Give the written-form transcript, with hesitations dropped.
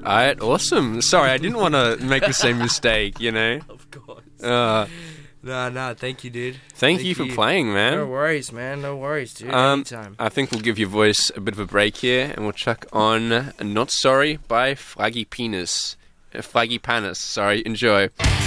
Alright, awesome. Sorry, I didn't want to make the same mistake, you know? Of course. Nah, Thank you, dude. Thank you for playing, man. No worries, man. No worries, dude. Anytime. I think we'll give your voice a bit of a break here, and we'll chuck on Not Sorry by Fraggy Penis. Fraggy Panis, sorry. Enjoy.